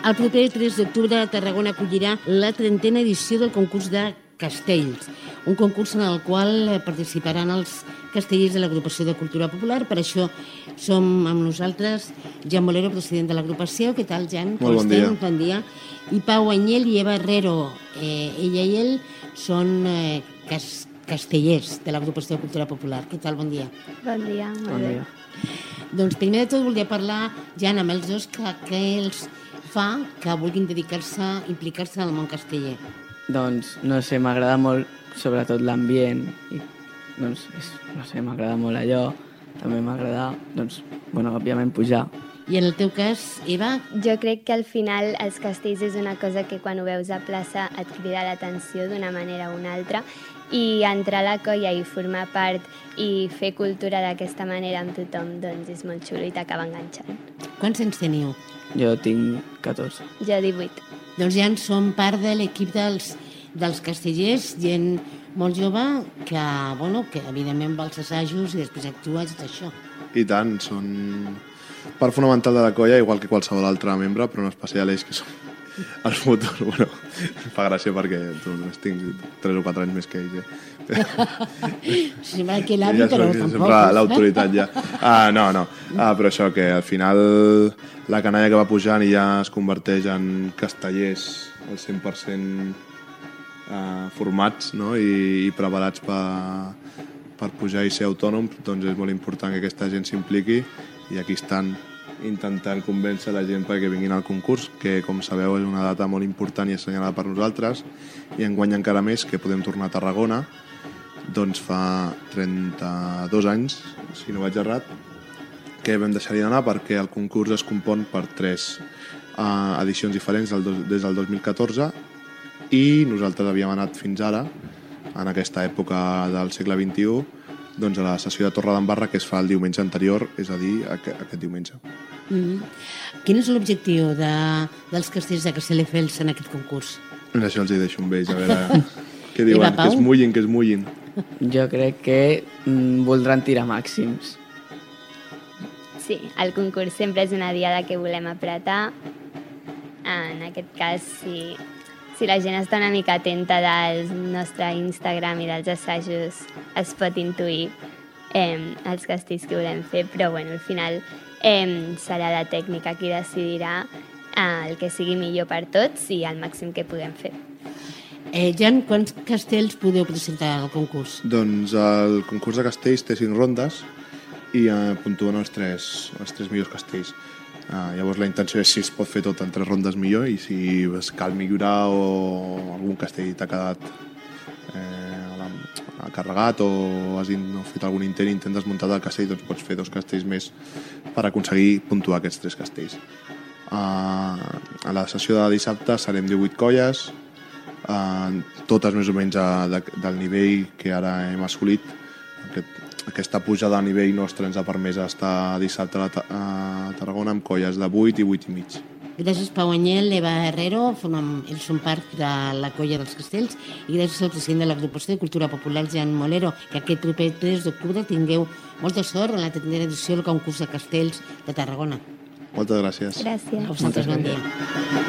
El proper 3 d'octubre Tarragona acollirà la 30a edició del concurs de castells, un concurs en el qual participaran els castellers de l'Agrupació de Cultura Popular. Per això som amb nosaltres Jan Molero, president de l'agrupació. Què tal, Jan? Molt bon dia. Bon dia. I Pau Anyel i Eva Herrero. Ella i ell són castellers de l'Agrupació de Cultura Popular. Què tal? Bon dia. Bon dia, molt bé. Doncs primer de tot volia parlar, Jan, amb els dos, què els fa que vulguin dedicar-se, implicar-se en el món casteller. Doncs, no sé, m'agrada molt, sobretot l'ambient, i doncs, no sé, m'agrada molt allò. També m'agrada, doncs, bueno, òbviament pujar. I en el teu cas, Eva? Jo crec que al final els castells és una cosa que quan ho veus a plaça et crida l'atenció d'una manera o una altra, i entrar a la colla i formar part i fer cultura d'aquesta manera amb tothom, doncs és molt xulo i t'acaba enganxant. Quants anys teniu? Jo tinc 14. Jo 18. Doncs ja en som part de l'equip dels castellers, gent molt jove que, bueno, que evidentment va als assajos i després actua i tot això. I tant, són part fonamental de la colla, igual que qualsevol altre membre, però en especial ells, que són els futurs. Bueno, em fa gràcia perquè tinc 3 o 4 anys més que ells. Sembla que l'avi, però tampoc. Sempre l'autoritat ja. No. Però això, que al final la canalla que va pujant i ja es converteix en castellers al 100% formats, no? I preparats per pujar i ser autònoms, doncs és molt important que aquesta gent s'impliqui, i aquí estan intentant convèncer la gent perquè vinguin al concurs, que com sabeu és una data molt important i assenyalada per nosaltres, i enguany encara més, que podem tornar a Tarragona. Doncs fa 32 anys, si no vaig errat, que vam deixar-hi d'anar perquè el concurs es compon per 3 edicions diferents des del 2014, i nosaltres havíem anat fins ara, en aquesta època del segle XXI, doncs a la sessió de Torredembarra, que es fa el diumenge anterior, és a dir, aquest diumenge. Quin és l'objectiu dels castells de Castelldefels en aquest concurs? Això els hi deixo amb ells, a veure què diuen, que es mullin. Jo crec que voldran tirar màxims. Sí, el concurs sempre és una diada que volem apretar. En aquest cas, si la gent està una mica atenta del nostre Instagram i dels assajos, es pot intuir els castells que volem fer, però bueno, al final serà la tècnica qui decidirà el que sigui millor per tots i el màxim que puguem fer. Jan, quants castells podeu presentar al concurs? Doncs el concurs de castells té 5 rondes i puntuen els 3 millors castells. Llavors la intenció és si es pot fer tot en 3 rondes millor, i si cal millorar o algun castell t'ha quedat carregat o has fet algun intent desmuntat del castell, doncs pots fer 2 castells més per aconseguir puntuar aquests 3 castells. A la sessió de dissabte serem 18 colles, totes més o menys del nivell que ara hem assolit. Aquesta pujada a nivell nostre ens ha permès estar dissabte a Tarragona amb colles de 8 i 8 i mig. Gràcies, Pau Anyel, Eva Herrero, ells són part de la colla dels castells, i gràcies al president de l'Agrupació de Cultura Popular, Jan Molero, que aquest proper 3 d'octubre tingueu molta sort en la 30a edició del concurs de castells de Tarragona. Moltes gràcies. Gràcies. A vosaltres, bon dia.